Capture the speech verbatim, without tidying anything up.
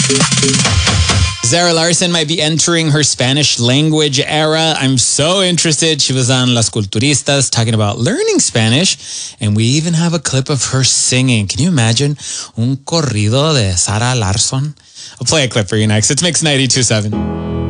Zara Larson might be entering her Spanish language era. I'm so interested. She was on Las Culturistas talking about learning Spanish, and we even have a clip of her singing. Can you imagine? Un corrido de Zara Larson. I'll play a clip for you next. It's Mix ninety-two point seven.